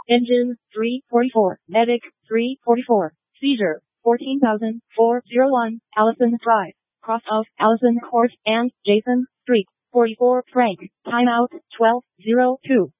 Engine 344. Medic 344. Seizure 14,401. Allison Drive. Cross of Allison Court and Jason Street. 44 Frank. Timeout 12:02.